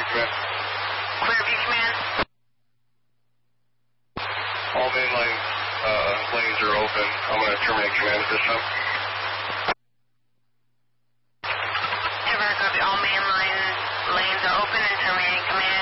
Command. Clearview Command. All main lanes are open. I'm going to terminate command at this time. Ever copy. All main lanes are open and terminating command.